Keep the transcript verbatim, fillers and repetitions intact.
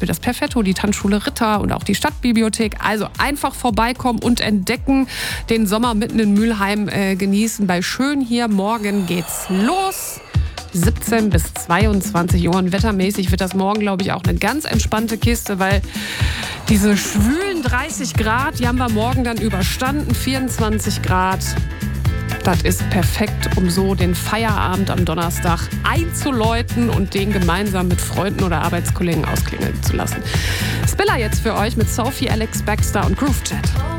Beispiel das Perfetto, die Tanzschule Ritter und auch die Stadtbibliothek. Also einfach vorbeikommen und entdecken, den Sommer mitten in Mülheim äh, genießen. Bei Schön hier, morgen geht's los. siebzehn bis zweiundzwanzig Uhr. Und wettermäßig wird das morgen, glaube ich, auch eine ganz entspannte Kiste, weil diese schwülen dreißig Grad, die haben wir morgen dann überstanden. vierundzwanzig Grad. Das ist perfekt, um so den Feierabend am Donnerstag einzuläuten und den gemeinsam mit Freunden oder Arbeitskollegen ausklingeln zu lassen. Spiller jetzt für euch mit Sophie, Alex Baxter und Groove Chat.